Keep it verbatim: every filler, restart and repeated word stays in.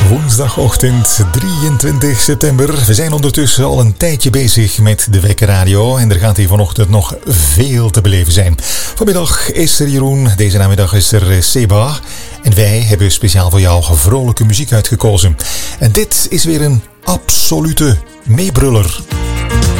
Woensdagochtend drieëntwintig september. We zijn ondertussen al een tijdje bezig met de Wekkerradio en er gaat hier vanochtend nog veel te beleven zijn. Vanmiddag is er Jeroen, deze namiddag is er Seba en wij hebben speciaal voor jou vrolijke muziek uitgekozen. En dit is weer een absolute meebruller.